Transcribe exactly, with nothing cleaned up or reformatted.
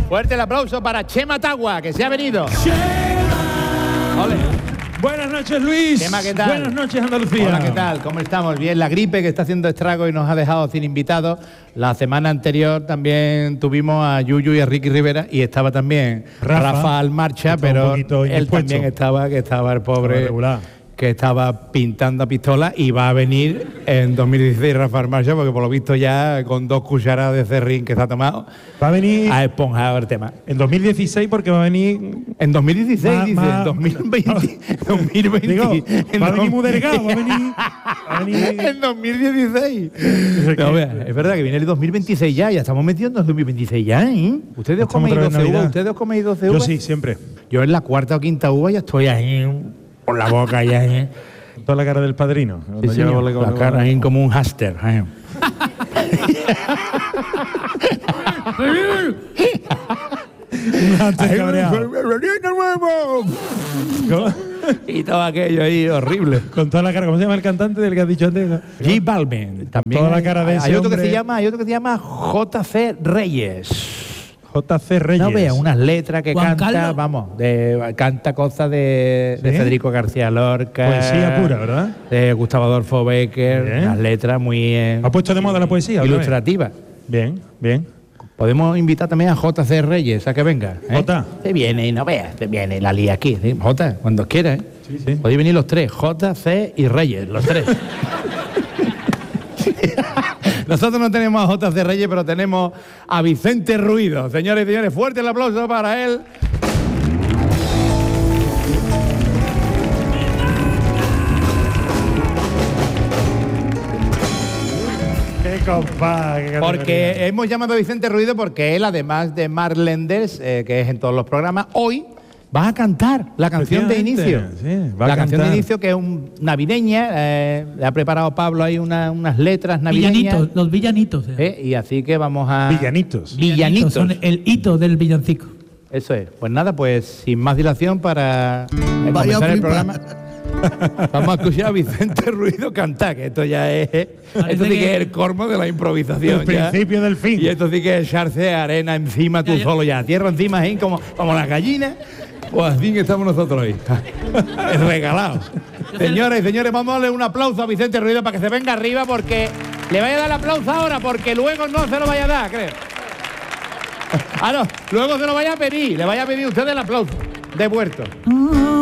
Fuerte el aplauso para Chema Tagua, que se ha venido. Ole. Buenas noches, Luis. Chema, ¿qué tal? Buenas noches, Andalucía. Hola, ¿qué tal? ¿Cómo estamos? Bien, la gripe que está haciendo estrago y nos ha dejado sin invitados. La semana anterior también tuvimos a Yuyu y a Ricky Rivera y estaba también Rafa, Rafa al marcha, pero él también estaba, que estaba el pobre, que estaba pintando a pistola, y va a venir en dos mil dieciséis Rafa al marcha, porque por lo visto ya con dos cucharadas de cerrín que se ha tomado, va a venir a esponjar el tema. En dos mil dieciséis, porque va a venir... En dos mil dieciséis, ma, dice, ma, en dos mil veinte, dos mil veinte. Digo, en va a venir muy delgado, va a venir... Va a venir... en dos mil dieciséis. No, vea, es verdad que viene el dos mil veintiséis ya, ya estamos metidos en dos mil veintiséis ya, ¿eh? ¿Ustedes os coméis doce uvas? ¿Ustedes os coméis doce uvas? Yo sí, siempre. Yo en la cuarta o quinta uva ya estoy ahí, por la boca ya, ¿eh? Toda la cara del padrino. Sí, sí, la, la cara ahí como un hámster, ¿eh? Y todo aquello ahí horrible. Con toda la cara, ¿cómo se llama el cantante del que has dicho antes? J Balvin. También toda la cara de ese hay otro hombre. que se llama, hay otro que se llama J C Reyes. J C Reyes. No vea, unas letras que Juan canta, Carlos. vamos, de, canta cosas de, ¿Sí? de Federico García Lorca. Poesía pura, ¿verdad? De Gustavo Adolfo Becker. Bien. Unas letras muy eh, ¿Ha puesto de moda la poesía? otra vez? ilustrativas. Bien, bien. Podemos invitar también a J C Reyes a que venga. ¿eh? Jota. Se viene y no veas, se viene la lía aquí. ¿sí? Jota, cuando quiera. ¿eh? Sí, sí. Podéis venir los tres, J, C y Reyes, los tres. Nosotros no tenemos a J C Reyes, pero tenemos a Vicente Ruido. Señores y señores, fuerte el aplauso para él. Qué compa, qué categoría. Porque hemos llamado a Vicente Ruido porque él, además de Mark Lenders, eh, que es en todos los programas, hoy va a cantar la canción de inicio. Sí, va a la canción de cantar. inicio, que es un navideña. Eh, le ha preparado Pablo ahí una- unas letras navideñas. Villanitos, los villanitos. eh. Eh, y así que vamos a... Villanitos. Villanitos. Son el hito del villancico. Eso es. Pues nada, pues sin más dilación para eh, comenzar el programa. Vamos a escuchar a Vicente Ruido cantar, que esto ya es... Esto sí que, que es el colmo de la improvisación. El principio del fin. Y esto sí que es echarse arena encima tú Ya, ya. solo ya. Tierra encima, ¿eh? como, como las gallinas. Pues así que estamos nosotros hoy. Es regalado. Señores y señores, vamos a darle un aplauso a Vicente Ruido para que se venga arriba, porque le vaya a dar el aplauso ahora, porque luego no se lo vaya a dar, creo. Ah, no, luego se lo vaya a pedir. Le vaya a pedir usted el aplauso de Puerto.